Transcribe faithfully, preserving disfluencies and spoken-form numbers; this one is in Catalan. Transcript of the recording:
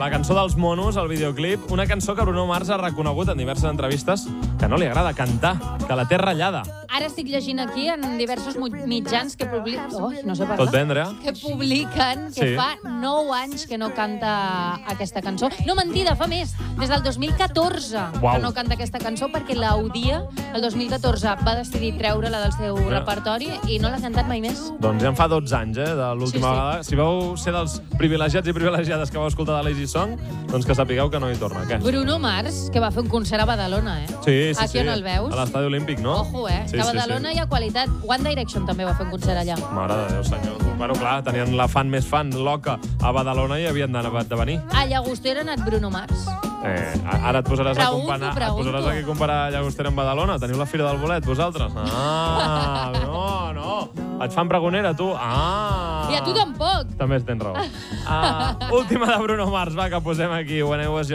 la cançó dels monos, el videoclip, una cançó que Bruno Mars ha reconegut en diverses entrevistes que no li agrada cantar, que la té ratllada. Ara estic llegint aquí en diversos mitjans que publiquen... Oh, no sé parlar. Tot vendre, eh? Que publiquen que Sí. fa nou anys que no canta aquesta cançó. No, mentida, fa més. Des del dos mil catorze Uau. que no canta aquesta cançó perquè l'Odia, el dos mil catorze, va decidir treure-la del seu Ja. repertori i no l'ha cantat mai més. Doncs ja en fa dotze anys, eh, de l'última Sí, sí. vegada. Si vau ser dels privilegiats i privilegiades que vau escoltar de Lazy Song, doncs que sapigueu que no hi torna. Què? Bruno Mars, que va fer un concert a Badalona, eh? Sí, sí, Aquí sí. on el veus? A l'estadi olímpic, no? Ojo, eh? Sí, que a sí, Badalona sí. hi ha qualitat. One Direction també va fer un concert allà. Mare de Déu, senyor. Bueno, clar, tenien la fan més fan, l'Oca, a Badalona i havien d'anar de venir. A Llagostera ha anat Bruno Mars. Eh, ara et posaràs, Pregunto, a comparar, et pregunto. posaràs aquí a comparar Llagostera amb Badalona. Teniu la Fira del Bolet, vosaltres? Ah, no, no. Et fan pregonera, tu? Ah. I a tu tampoc. També tens raó. Ah, última de Bruno Mars, va, que posem aquí. When I was